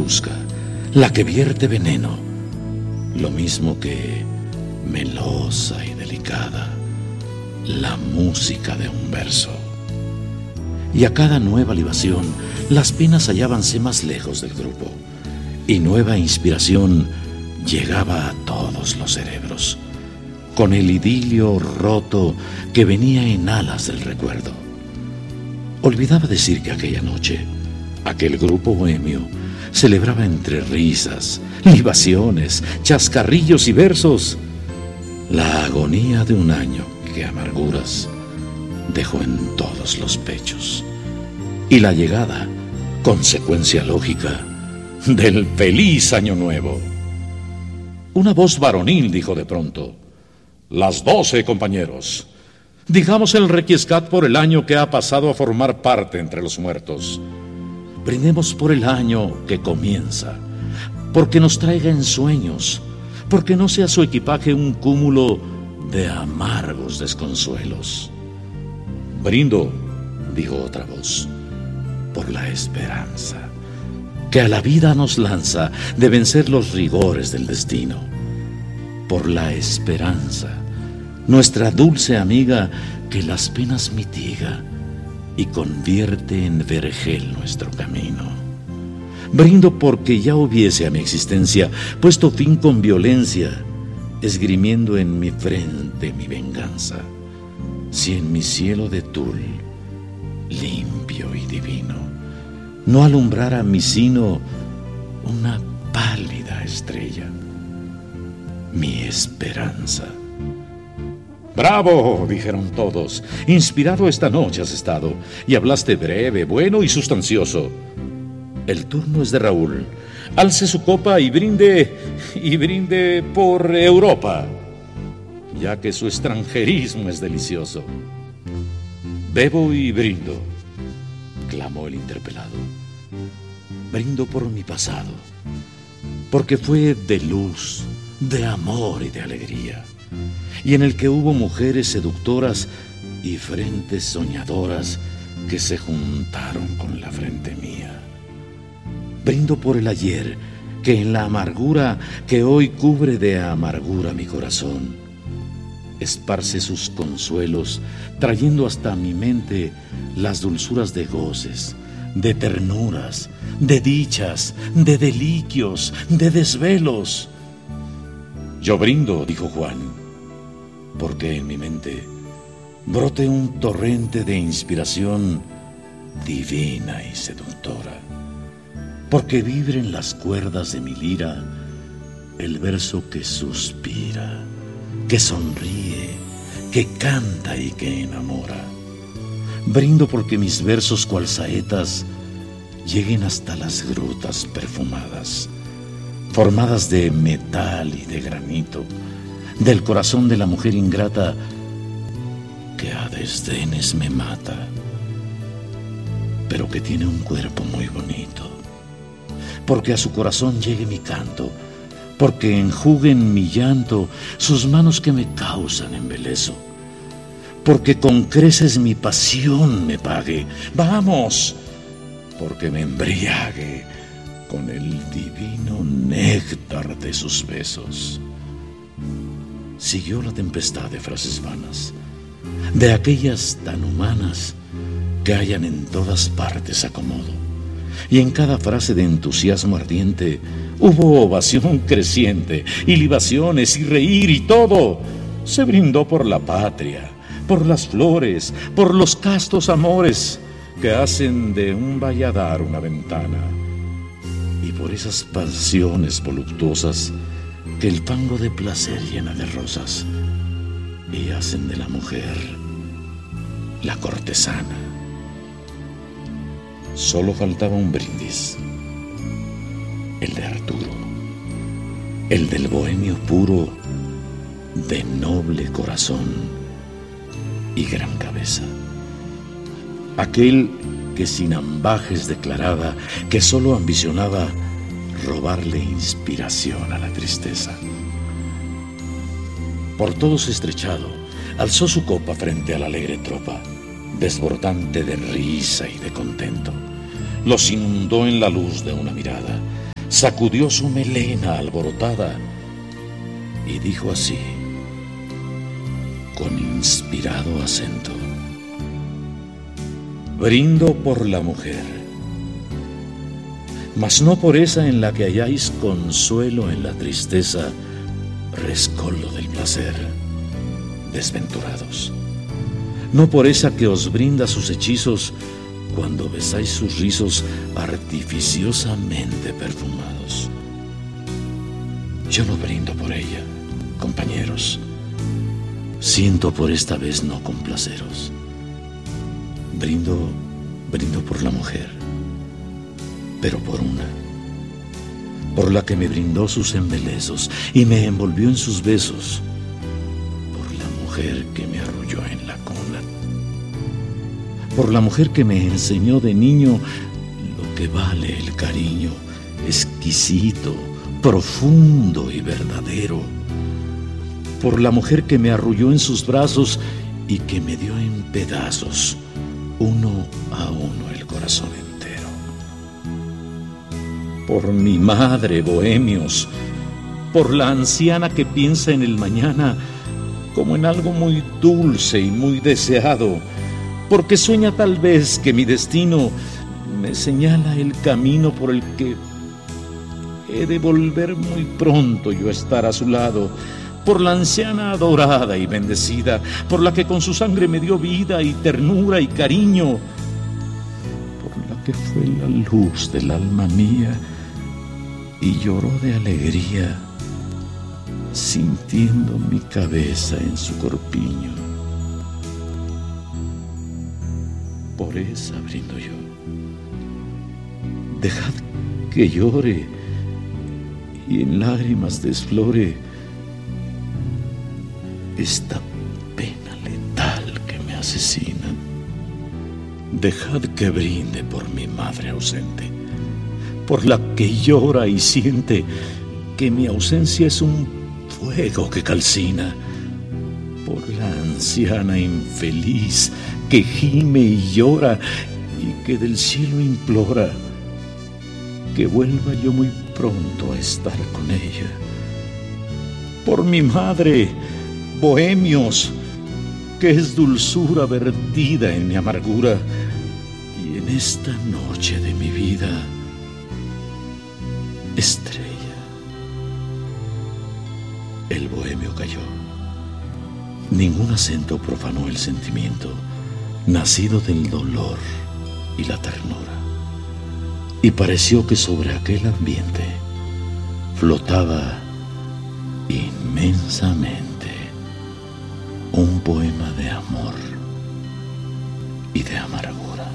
brusca, la que vierte veneno, lo mismo que melosa y delicada, la música de un verso. Y a cada nueva libación, las penas hallábanse más lejos del grupo, y nueva inspiración llegaba a todos los cerebros, con el idilio roto que venía en alas del recuerdo. Olvidaba decir que aquella noche, aquel grupo bohemio celebraba entre risas, libaciones, chascarrillos y versos la agonía de un año que amarguras dejó en todos los pechos, y la llegada, consecuencia lógica, del feliz año nuevo. Una voz varonil dijo de pronto: «Las 12, compañeros. Digamos el requiescat por el año que ha pasado a formar parte entre los muertos. Brindemos por el año que comienza, porque nos traiga ensueños, porque no sea su equipaje un cúmulo de amargos desconsuelos». «Brindo», dijo otra voz, «por la esperanza que a la vida nos lanza de vencer los rigores del destino. Por la esperanza, nuestra dulce amiga que las penas mitiga y convierte en vergel nuestro camino. Brindo porque ya hubiese a mi existencia puesto fin con violencia, esgrimiendo en mi frente mi venganza, si en mi cielo de tul, limpio y divino, no alumbrara mi sino una pálida estrella, mi esperanza». «Bravo», dijeron todos, «inspirado esta noche has estado, y hablaste breve, bueno y sustancioso. El turno es de Raúl. Alce su copa y brinde por Europa, ya que su extranjerismo es delicioso». «Bebo y brindo», clamó el interpelado. «Brindo por mi pasado, porque fue de luz, de amor y de alegría, y en el que hubo mujeres seductoras y frentes soñadoras que se juntaron con la frente mía. Brindo por el ayer, que en la amargura que hoy cubre de amargura mi corazón, esparce sus consuelos, trayendo hasta mi mente las dulzuras de goces, de ternuras, de dichas, de deliquios, de desvelos». «Yo brindo», dijo Juan, «porque en mi mente brote un torrente de inspiración divina y seductora, porque vibre en las cuerdas de mi lira el verso que suspira, que sonríe, que canta y que enamora. Brindo porque mis versos cual saetas lleguen hasta las grutas perfumadas, formadas de metal y de granito, del corazón de la mujer ingrata que a desdenes me mata, pero que tiene un cuerpo muy bonito. Porque a su corazón llegue mi canto, porque enjuguen mi llanto sus manos que me causan embeleso, porque con creces mi pasión me pague. ¡Vamos!, porque me embriague con el divino néctar de sus besos». Siguió la tempestad de frases vanas, de aquellas tan humanas que hallan en todas partes acomodo, y en cada frase de entusiasmo ardiente hubo ovación creciente, y libaciones, y reír, y todo. Se brindó por la patria, por las flores, por los castos amores que hacen de un valladar una ventana, y por esas pasiones voluptuosas que el fango de placer llena de rosas y hacen de la mujer la cortesana. Solo faltaba un brindis, el de Arturo, el del bohemio puro, de noble corazón y gran cabeza, aquel que sin ambajes declaraba que solo ambicionaba robarle inspiración a la tristeza. Por todos estrechado, alzó su copa frente a la alegre tropa, desbordante de risa y de contento. Los inundó en la luz de una mirada, sacudió su melena alborotada y dijo así, con inspirado acento: brindo por la mujer, mas no por esa en la que halláis consuelo en la tristeza, rescoldo del placer, desventurados. No por esa que os brinda sus hechizos cuando besáis sus rizos artificiosamente perfumados. Yo no brindo por ella, compañeros. Siento por esta vez no complaceros. Brindo por la mujer, pero por una, por la que me brindó sus embelezos y me envolvió en sus besos, por la mujer que me arrulló en la cola, por la mujer que me enseñó de niño lo que vale el cariño, exquisito, profundo y verdadero, por la mujer que me arrulló en sus brazos y que me dio en pedazos, uno a uno, el corazón entero. Por mi madre, bohemios, por la anciana que piensa en el mañana como en algo muy dulce y muy deseado, porque sueña tal vez que mi destino me señala el camino por el que he de volver muy pronto yo a estar a su lado, por la anciana adorada y bendecida, por la que con su sangre me dio vida y ternura y cariño, por la que fue la luz del alma mía y lloró de alegría, sintiendo mi cabeza en su corpiño. Por esa brindo yo. Dejad que llore y en lágrimas desflore esta pena letal que me asesina. Dejad que brinde por mi madre ausente, por la que llora y siente que mi ausencia es un fuego que calcina, por la anciana infeliz que gime y llora y que del cielo implora que vuelva yo muy pronto a estar con ella, por mi madre, bohemios, que es dulzura vertida en mi amargura, y en esta noche de mi vida, estrella. El bohemio cayó. Ningún acento profanó el sentimiento, nacido del dolor y la ternura, y pareció que sobre aquel ambiente flotaba inmensamente un poema de amor y de amargura.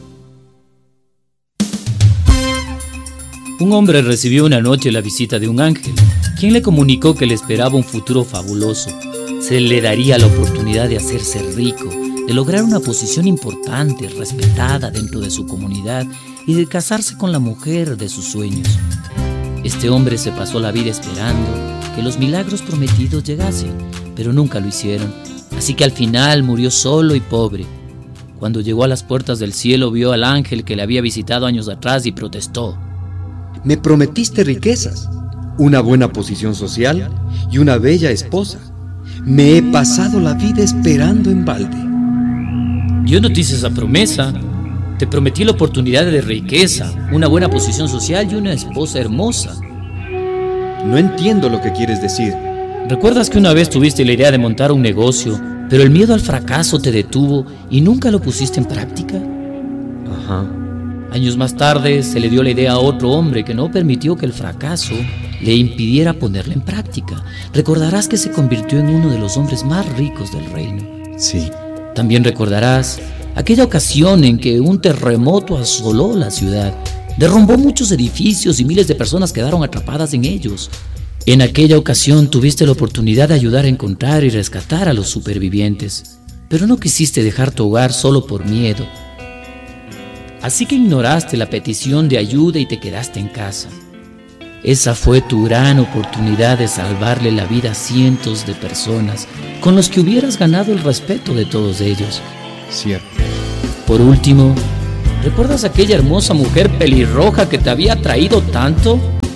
Un hombre recibió una noche la visita de un ángel, quien le comunicó que le esperaba un futuro fabuloso. Se le daría la oportunidad de hacerse rico, de lograr una posición importante, respetada dentro de su comunidad y de casarse con la mujer de sus sueños. Este hombre se pasó la vida esperando que los milagros prometidos llegasen, pero nunca lo hicieron. Así que al final murió solo y pobre. Cuando llegó a las puertas del cielo, vio al ángel que le había visitado años atrás y protestó. Me prometiste riquezas, una buena posición social y una bella esposa. Me he pasado la vida esperando en balde. Yo no te hice esa promesa. Te prometí la oportunidad de riqueza, una buena posición social y una esposa hermosa. No entiendo lo que quieres decir. ¿Recuerdas que una vez tuviste la idea de montar un negocio, pero el miedo al fracaso te detuvo y nunca lo pusiste en práctica? Ajá. Años más tarde se le dio la idea a otro hombre que no permitió que el fracaso le impidiera ponerla en práctica. Recordarás que se convirtió en uno de los hombres más ricos del reino. Sí. También recordarás aquella ocasión en que un terremoto asoló la ciudad, derrumbó muchos edificios y miles de personas quedaron atrapadas en ellos. En aquella ocasión tuviste la oportunidad de ayudar a encontrar y rescatar a los supervivientes, pero no quisiste dejar tu hogar solo por miedo. Así que ignoraste la petición de ayuda y te quedaste en casa. Esa fue tu gran oportunidad de salvarle la vida a cientos de personas, con los que hubieras ganado el respeto de todos ellos. Cierto. Por último, ¿recuerdas aquella hermosa mujer pelirroja que te había atraído tanto?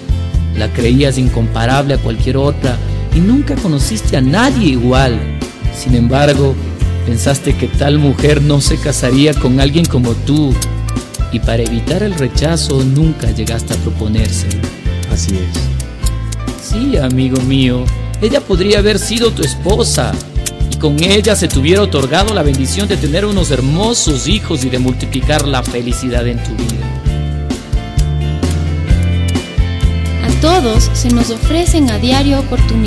La creías incomparable a cualquier otra y nunca conociste a nadie igual. Sin embargo, pensaste que tal mujer no se casaría con alguien como tú, y para evitar el rechazo nunca llegaste a proponérselo. Así es. Sí, amigo mío, ella podría haber sido tu esposa, y con ella se te hubiera otorgado la bendición de tener unos hermosos hijos y de multiplicar la felicidad en tu vida. A todos se nos ofrecen a diario oportunidades